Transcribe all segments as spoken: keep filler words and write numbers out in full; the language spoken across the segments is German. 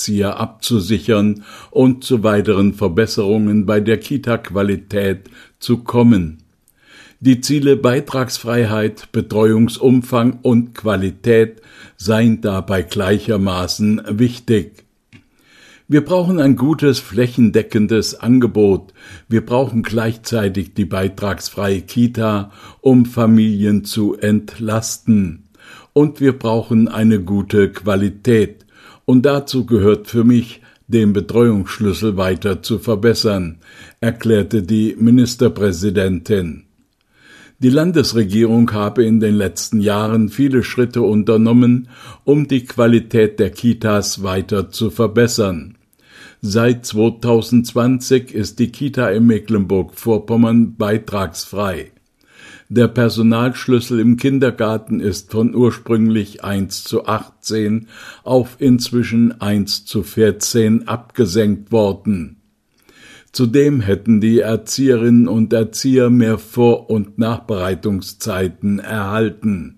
Erzieher abzusichern und zu weiteren Verbesserungen bei der Kita-Qualität zu kommen. Die Ziele Beitragsfreiheit, Betreuungsumfang und Qualität seien dabei gleichermaßen wichtig. Wir brauchen ein gutes, flächendeckendes Angebot. Wir brauchen gleichzeitig die beitragsfreie Kita, um Familien zu entlasten. Und wir brauchen eine gute Qualität. Und dazu gehört für mich, den Betreuungsschlüssel weiter zu verbessern, erklärte die Ministerpräsidentin. Die Landesregierung habe in den letzten Jahren viele Schritte unternommen, um die Qualität der Kitas weiter zu verbessern. Seit zweitausendzwanzig ist die Kita in Mecklenburg-Vorpommern beitragsfrei. Der Personalschlüssel im Kindergarten ist von ursprünglich eins zu achtzehn auf inzwischen eins zu vierzehn abgesenkt worden. Zudem hätten die Erzieherinnen und Erzieher mehr Vor- und Nachbereitungszeiten erhalten.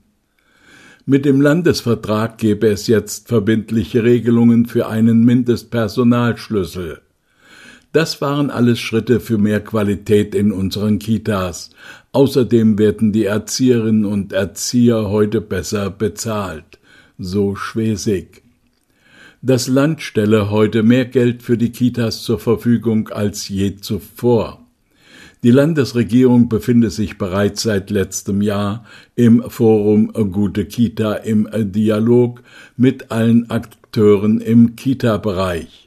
Mit dem Landesvertrag gäbe es jetzt verbindliche Regelungen für einen Mindestpersonalschlüssel. Das waren alles Schritte für mehr Qualität in unseren Kitas. Außerdem werden die Erzieherinnen und Erzieher heute besser bezahlt, so Schwesig. Das Land stelle heute mehr Geld für die Kitas zur Verfügung als je zuvor. Die Landesregierung befinde sich bereits seit letztem Jahr im Forum Gute Kita im Dialog mit allen Akteuren im Kita-Bereich.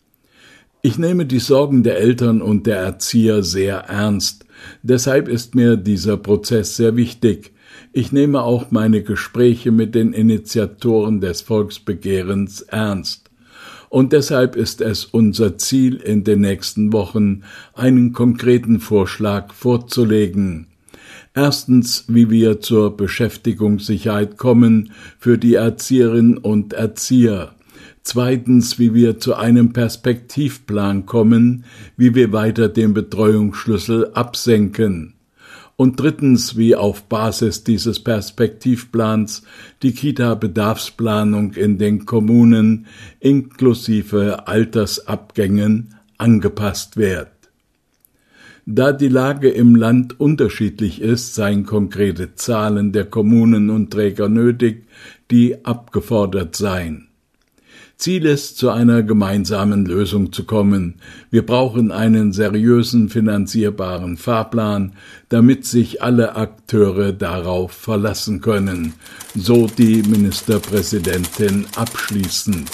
Ich nehme die Sorgen der Eltern und der Erzieher sehr ernst. Deshalb ist mir dieser Prozess sehr wichtig. Ich nehme auch meine Gespräche mit den Initiatoren des Volksbegehrens ernst. Und deshalb ist es unser Ziel, in den nächsten Wochen einen konkreten Vorschlag vorzulegen. Erstens, wie wir zur Beschäftigungssicherheit kommen für die Erzieherinnen und Erzieher. Zweitens, wie wir zu einem Perspektivplan kommen, wie wir weiter den Betreuungsschlüssel absenken. Und drittens, wie auf Basis dieses Perspektivplans die Kita-Bedarfsplanung in den Kommunen inklusive Altersabgängen angepasst wird. Da die Lage im Land unterschiedlich ist, seien konkrete Zahlen der Kommunen und Träger nötig, die abgefordert seien. Ziel ist, zu einer gemeinsamen Lösung zu kommen. Wir brauchen einen seriösen, finanzierbaren Fahrplan, damit sich alle Akteure darauf verlassen können, so die Ministerpräsidentin abschließend.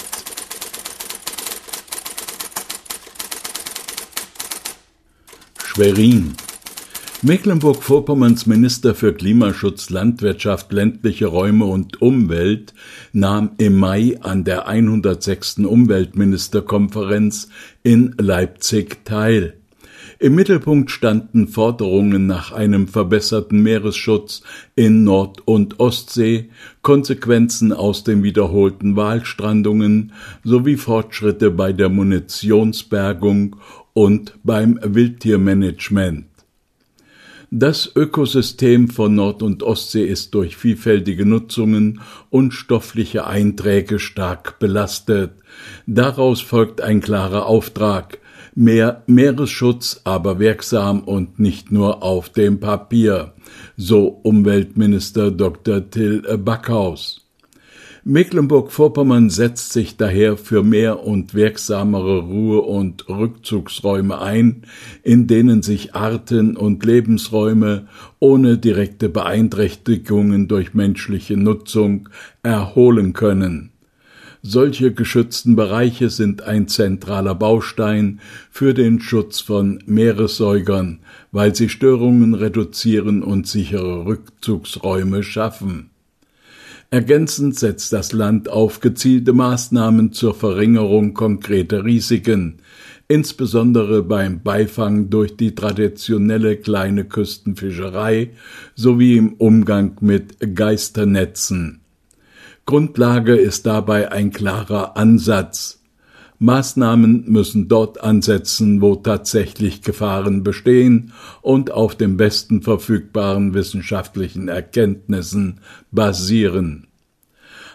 Schwerin. Mecklenburg-Vorpommerns Minister für Klimaschutz, Landwirtschaft, ländliche Räume und Umwelt nahm im Mai an der hundertsechsten Umweltministerkonferenz in Leipzig teil. Im Mittelpunkt standen Forderungen nach einem verbesserten Meeresschutz in Nord- und Ostsee, Konsequenzen aus den wiederholten Walstrandungen sowie Fortschritte bei der Munitionsbergung und beim Wildtiermanagement. Das Ökosystem von Nord- und Ostsee ist durch vielfältige Nutzungen und stoffliche Einträge stark belastet. Daraus folgt ein klarer Auftrag: mehr Meeresschutz, aber wirksam und nicht nur auf dem Papier, so Umweltminister Doktor Till Backhaus. Mecklenburg-Vorpommern setzt sich daher für mehr und wirksamere Ruhe- und Rückzugsräume ein, in denen sich Arten und Lebensräume ohne direkte Beeinträchtigungen durch menschliche Nutzung erholen können. Solche geschützten Bereiche sind ein zentraler Baustein für den Schutz von Meeressäugern, weil sie Störungen reduzieren und sichere Rückzugsräume schaffen. Ergänzend setzt das Land auf gezielte Maßnahmen zur Verringerung konkreter Risiken, insbesondere beim Beifang durch die traditionelle kleine Küstenfischerei sowie im Umgang mit Geisternetzen. Grundlage ist dabei ein klarer Ansatz. Maßnahmen müssen dort ansetzen, wo tatsächlich Gefahren bestehen und auf den besten verfügbaren wissenschaftlichen Erkenntnissen basieren.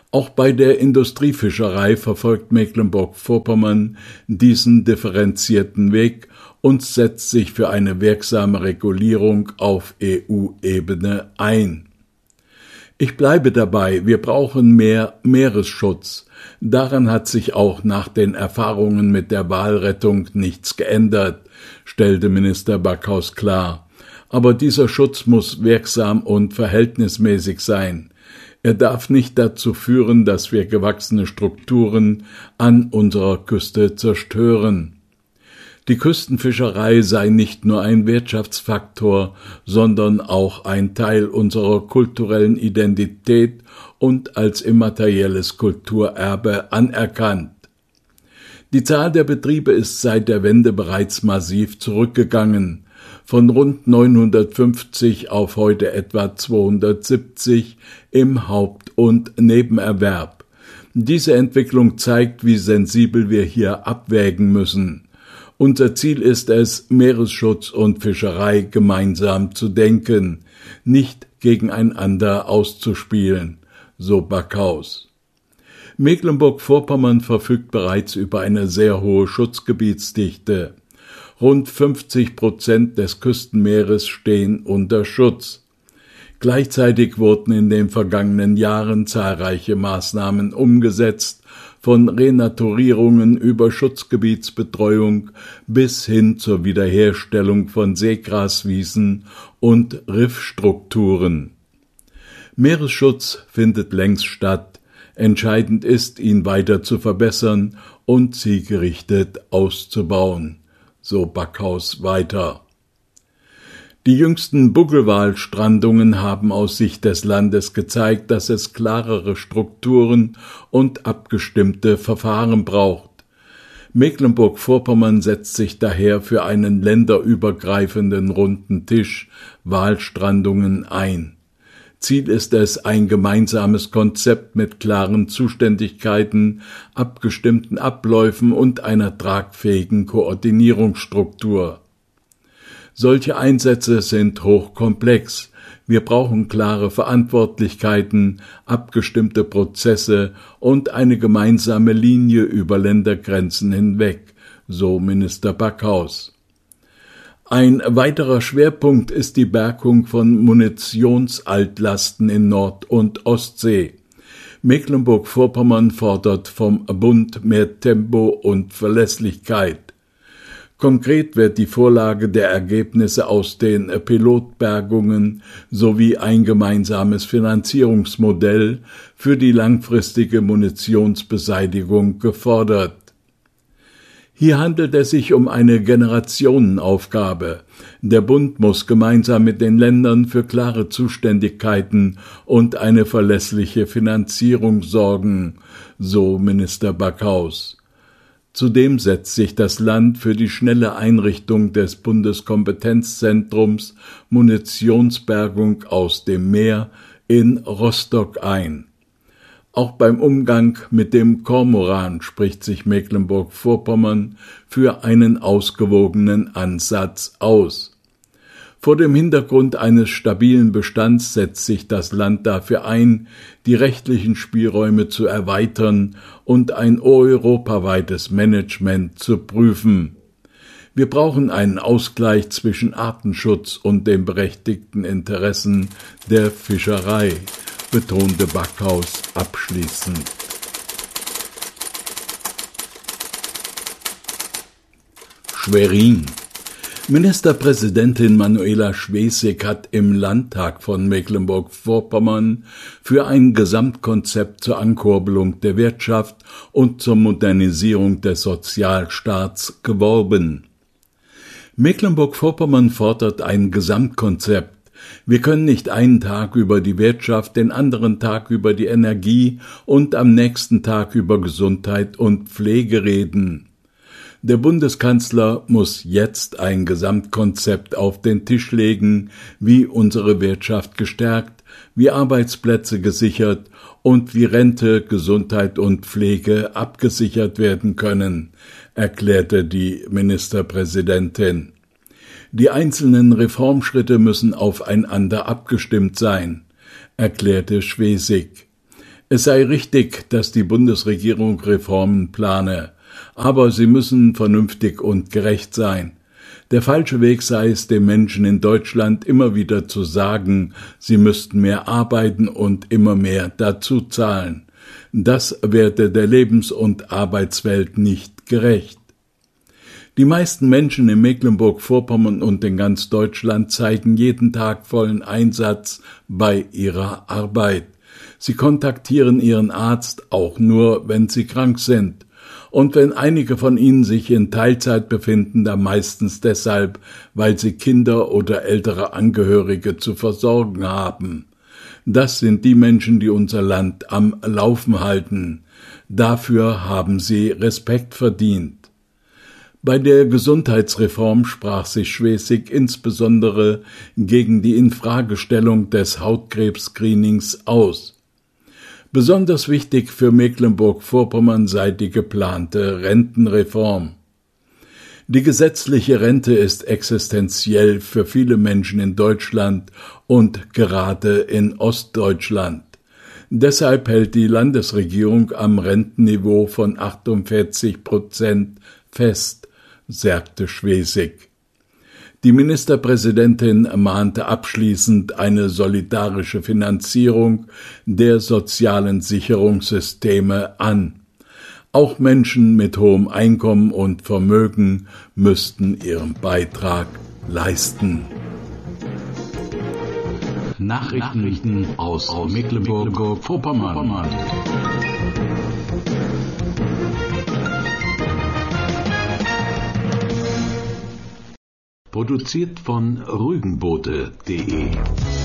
Auch bei der Industriefischerei verfolgt Mecklenburg-Vorpommern diesen differenzierten Weg und setzt sich für eine wirksame Regulierung auf E U-Ebene ein. Ich bleibe dabei, wir brauchen mehr Meeresschutz. Daran hat sich auch nach den Erfahrungen mit der Walrettung nichts geändert, stellte Minister Backhaus klar. Aber dieser Schutz muss wirksam und verhältnismäßig sein. Er darf nicht dazu führen, dass wir gewachsene Strukturen an unserer Küste zerstören. Die Küstenfischerei sei nicht nur ein Wirtschaftsfaktor, sondern auch ein Teil unserer kulturellen Identität und als immaterielles Kulturerbe anerkannt. Die Zahl der Betriebe ist seit der Wende bereits massiv zurückgegangen, von rund neunhundertfünfzig auf heute etwa zweihundertsiebzig im Haupt- und Nebenerwerb. Diese Entwicklung zeigt, wie sensibel wir hier abwägen müssen. Unser Ziel ist es, Meeresschutz und Fischerei gemeinsam zu denken, nicht gegeneinander auszuspielen, so Backhaus. Mecklenburg-Vorpommern verfügt bereits über eine sehr hohe Schutzgebietsdichte. Rund fünfzig Prozent des Küstenmeeres stehen unter Schutz. Gleichzeitig wurden in den vergangenen Jahren zahlreiche Maßnahmen umgesetzt, von Renaturierungen über Schutzgebietsbetreuung bis hin zur Wiederherstellung von Seegraswiesen und Riffstrukturen. Meeresschutz findet längst statt. Entscheidend ist, ihn weiter zu verbessern und zielgerichtet auszubauen, so Backhaus weiter. Die jüngsten Buckelwalstrandungen haben aus Sicht des Landes gezeigt, dass es klarere Strukturen und abgestimmte Verfahren braucht. Mecklenburg-Vorpommern setzt sich daher für einen länderübergreifenden runden Tisch Walstrandungen ein. Ziel ist es, ein gemeinsames Konzept mit klaren Zuständigkeiten, abgestimmten Abläufen und einer tragfähigen Koordinierungsstruktur. Solche Einsätze sind hochkomplex. Wir brauchen klare Verantwortlichkeiten, abgestimmte Prozesse und eine gemeinsame Linie über Ländergrenzen hinweg, so Minister Backhaus. Ein weiterer Schwerpunkt ist die Bergung von Munitionsaltlasten in Nord- und Ostsee. Mecklenburg-Vorpommern fordert vom Bund mehr Tempo und Verlässlichkeit. Konkret wird die Vorlage der Ergebnisse aus den Pilotbergungen sowie ein gemeinsames Finanzierungsmodell für die langfristige Munitionsbeseitigung gefordert. Hier handelt es sich um eine Generationenaufgabe. Der Bund muss gemeinsam mit den Ländern für klare Zuständigkeiten und eine verlässliche Finanzierung sorgen, so Minister Backhaus. Zudem setzt sich das Land für die schnelle Einrichtung des Bundeskompetenzzentrums Munitionsbergung aus dem Meer in Rostock ein. Auch beim Umgang mit dem Kormoran spricht sich Mecklenburg-Vorpommern für einen ausgewogenen Ansatz aus. Vor dem Hintergrund eines stabilen Bestands setzt sich das Land dafür ein, die rechtlichen Spielräume zu erweitern und ein europaweites Management zu prüfen. Wir brauchen einen Ausgleich zwischen Artenschutz und den berechtigten Interessen der Fischerei, betonte Backhaus abschließend. Schwerin. Ministerpräsidentin Manuela Schwesig hat im Landtag von Mecklenburg-Vorpommern für ein Gesamtkonzept zur Ankurbelung der Wirtschaft und zur Modernisierung des Sozialstaats geworben. Mecklenburg-Vorpommern fordert ein Gesamtkonzept. Wir können nicht einen Tag über die Wirtschaft, den anderen Tag über die Energie und am nächsten Tag über Gesundheit und Pflege reden. Der Bundeskanzler muss jetzt ein Gesamtkonzept auf den Tisch legen, wie unsere Wirtschaft gestärkt, wie Arbeitsplätze gesichert und wie Rente, Gesundheit und Pflege abgesichert werden können, erklärte die Ministerpräsidentin. Die einzelnen Reformschritte müssen aufeinander abgestimmt sein, erklärte Schwesig. Es sei richtig, dass die Bundesregierung Reformen plane, aber sie müssen vernünftig und gerecht sein. Der falsche Weg sei es, den Menschen in Deutschland immer wieder zu sagen, sie müssten mehr arbeiten und immer mehr dazu zahlen. Das werde der Lebens- und Arbeitswelt nicht gerecht. Die meisten Menschen in Mecklenburg-Vorpommern und in ganz Deutschland zeigen jeden Tag vollen Einsatz bei ihrer Arbeit. Sie kontaktieren ihren Arzt auch nur, wenn sie krank sind. Und wenn einige von ihnen sich in Teilzeit befinden, dann meistens deshalb, weil sie Kinder oder ältere Angehörige zu versorgen haben. Das sind die Menschen, die unser Land am Laufen halten. Dafür haben sie Respekt verdient. Bei der Gesundheitsreform sprach sich Schwesig insbesondere gegen die Infragestellung des Hautkrebs-Screenings aus. Besonders wichtig für Mecklenburg-Vorpommern sei die geplante Rentenreform. Die gesetzliche Rente ist existenziell für viele Menschen in Deutschland und gerade in Ostdeutschland. Deshalb hält die Landesregierung am Rentenniveau von achtundvierzig Prozent fest, sagte Schwesig. Die Ministerpräsidentin mahnte abschließend eine solidarische Finanzierung der sozialen Sicherungssysteme an. Auch Menschen mit hohem Einkommen und Vermögen müssten ihren Beitrag leisten. Nachrichten aus Mecklenburg-Vorpommern. Produziert von Rügenboote punkt de